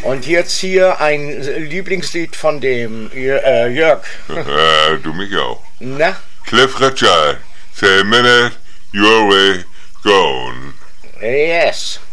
Und jetzt hier ein Lieblingslied von dem Jörg. Du mich auch. Na? Cliff Richard, say a minute, your way gone. Yes.